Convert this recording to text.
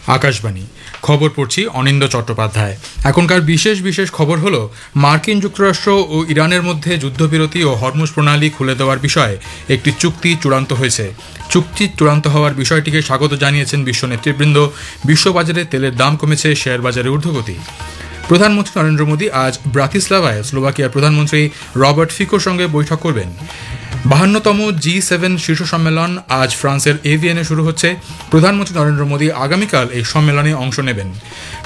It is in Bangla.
আকাশবাণী খবর পড়ছি অনিন্দ চট্টোপাধ্যায়। এখনকার বিশেষ বিশেষ খবর হলো, মার্কিন যুক্তরাষ্ট্র ও ইরানের মধ্যে যুদ্ধবিরতি ও হরমুজ প্রণালী খুলে দেওয়ার বিষয়ে একটি চুক্তি চূড়ান্ত হয়েছে। চুক্তি চূড়ান্ত হওয়ার বিষয়টিকে স্বাগত জানিয়েছেন বিশ্ব নেতৃবৃন্দ। বিশ্ববাজারে তেলের দাম কমেছে, শেয়ার বাজারে ঊর্ধ্বগতি। প্রধানমন্ত্রী নরেন্দ্র মোদী আজ ব্রাতিস্লাভায় স্লোভাকিয়ার প্রধানমন্ত্রী রবার্ট ফিকোর সঙ্গে বৈঠক করবেন। 52তম G7 শীর্ষ সম্মেলন আজ ফ্রান্সের এভিয়েনে শুরু হচ্ছে। প্রধানমন্ত্রী নরেন্দ্র মোদী আগামীকাল এই সম্মেলনে অংশ নেবেন।